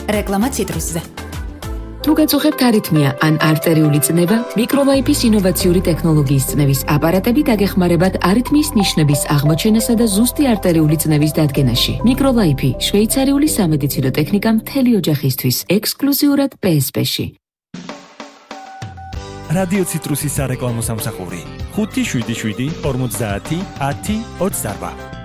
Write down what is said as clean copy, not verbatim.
რეკლამა ციტრუსზე. თუ გაწუხებთ არითმია ან არტერიული წნევა, მიკროლაიფის ინოვაციური ტექნოლოგიის წნევის აპარატები დაგეხმარებათ არითმიის ნიშნების აღმოჩენასა და ზუსტი არტერიული წნევის დადგენაში. მიკროლაიფი შვეიცარიული სამედიცინო ტექნიკა მთელი ოჯახისთვის, ექსკლუზიურად PSP-ში. რადიო ციტრუსის სარეკლამო სამსახური 577 50 10 28